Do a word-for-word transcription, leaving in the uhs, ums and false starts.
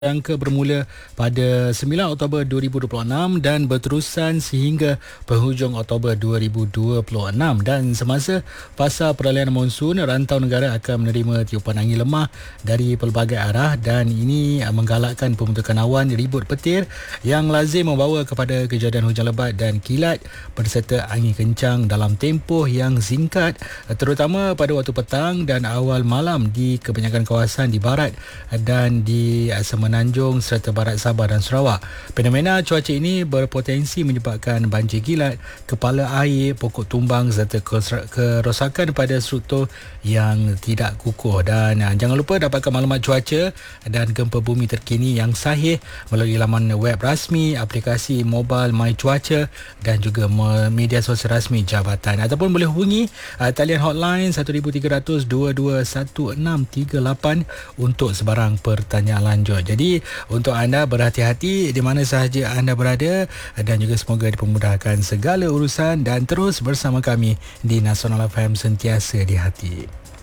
Angka bermula pada sembilan Oktober dua ribu dua puluh enam dan berterusan sehingga penghujung Oktober dua ribu dua puluh enam. Dan semasa fasa peralihan monsun, rantau negara akan menerima tiupan angin lemah dari pelbagai arah dan ini menggalakkan pembentukan awan ribut petir yang lazim membawa kepada kejadian hujan lebat dan kilat berserta angin kencang dalam tempoh yang singkat, terutama pada waktu petang dan awal malam di kebanyakan kawasan di barat dan di Semenanjung serta barat Sabah dan Sarawak. Fenomena cuaca ini berpotensi menyebabkan banjir kilat, kepala air, pokok tumbang serta kerosakan pada struktur yang tidak kukuh. Dan uh, jangan lupa dapatkan maklumat cuaca dan gempa bumi terkini yang sahih melalui laman web rasmi, aplikasi mobile My Cuaca dan juga media sosial rasmi jabatan, ataupun boleh hubungi uh, talian hotline one three zero zero dua dua satu enam tiga lapan untuk sebarang pertanyaan lanjut. Jadi untuk anda berhati-hati di mana sahaja anda berada dan juga semoga dipermudahkan segala urusan dan terus bersama kami di Nasional F M, sentiasa di hati.